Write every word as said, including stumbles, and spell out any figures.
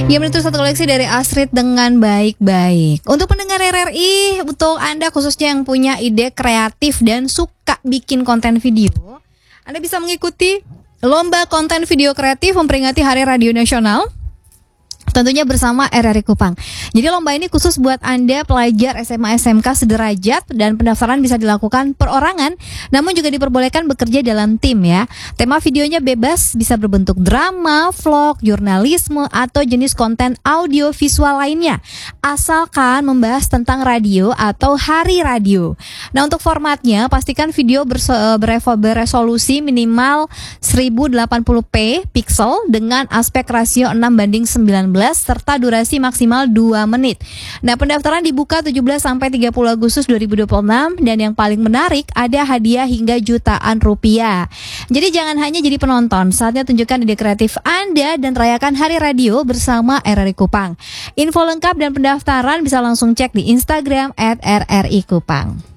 Ya, menurut satu koleksi dari Astrid dengan baik-baik. Untuk pendengar R R I, untuk Anda khususnya yang punya ide kreatif dan suka bikin konten video, Anda bisa mengikuti Lomba Konten Video Kreatif memperingati Hari Radio Nasional, tentunya bersama R R I Kupang. Jadi lomba ini khusus buat Anda pelajar S M A S M K sederajat, dan pendaftaran bisa dilakukan perorangan, namun juga diperbolehkan bekerja dalam tim ya. Tema videonya bebas, bisa berbentuk drama, vlog, jurnalisme, atau jenis konten audio visual lainnya, asalkan membahas tentang radio atau hari radio. Nah, untuk formatnya pastikan video berso- berevo- beresolusi minimal seribu delapan puluh p pixel dengan aspek rasio enam banding sembilan belas serta durasi maksimal dua menit. Nah, pendaftaran dibuka tujuh belas sampai tiga puluh Agustus dua ribu dua puluh enam, dan yang paling menarik ada hadiah hingga jutaan rupiah. Jadi jangan hanya jadi penonton, saatnya tunjukkan ide kreatif Anda dan rayakan Hari Radio bersama R R I Kupang. Info lengkap dan pendaftaran bisa langsung cek di Instagram at R R I Kupang.